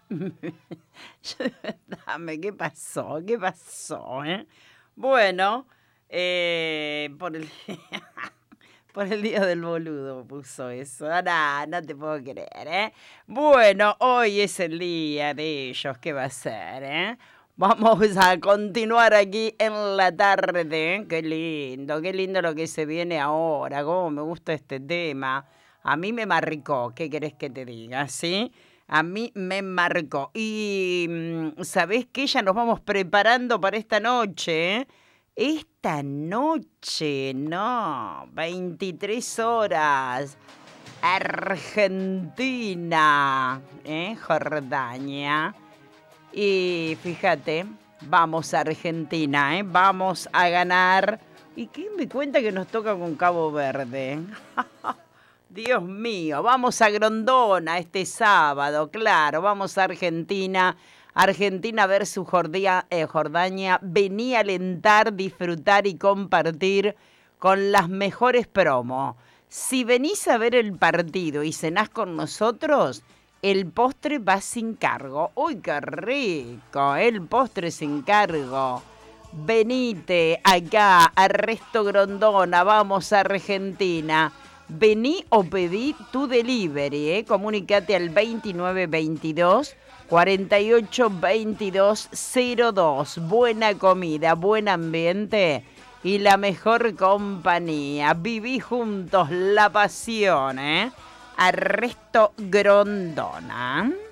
Dame, ¿qué pasó? ¿Qué pasó, Bueno, por el por el día del boludo puso eso. No te puedo creer, Bueno, hoy es el día de ellos. ¿Qué va a ser, Vamos a continuar aquí en la tarde. Qué lindo lo que se viene ahora. Cómo me gusta este tema. A mí me marcó, ¿qué querés que te diga? ¿Sí? A mí me marcó. Y ¿sabés qué? Ya nos vamos preparando para esta noche, Esta noche, no, 23 horas. Argentina, Jordania. Y fíjate, vamos a Argentina, vamos a ganar. ¿Y quién me cuenta que nos toca con Cabo Verde? Dios mío, vamos a Grondona este sábado, claro, vamos a Argentina. Argentina versus Jordania. Vení a alentar, disfrutar y compartir con las mejores promos. Si venís a ver el partido y cenás con nosotros, el postre va sin cargo. ¡Uy, qué rico! El postre sin cargo. Venite acá a Resto Grondona, vamos a Argentina. Vení o pedí tu delivery, Comunicate al 2922 48 22 02. Buena comida, buen ambiente y la mejor compañía. Viví juntos la pasión, Arresto Grondona.